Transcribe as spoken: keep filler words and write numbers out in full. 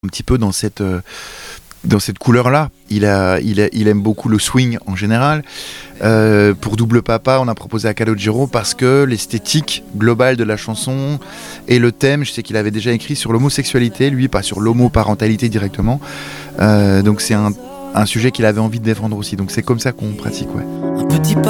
un petit peu dans cette, euh, dans cette couleur-là. Il, a, il, a, il aime beaucoup le swing en général. Euh, pour Double Papa, on a proposé à Calogero parce que l'esthétique globale de la chanson et le thème, je sais qu'il avait déjà écrit sur l'homosexualité, lui, pas sur l'homoparentalité directement. Euh, donc c'est un, un sujet qu'il avait envie de défendre aussi. Donc c'est comme ça qu'on pratique, ouais. Un petit pas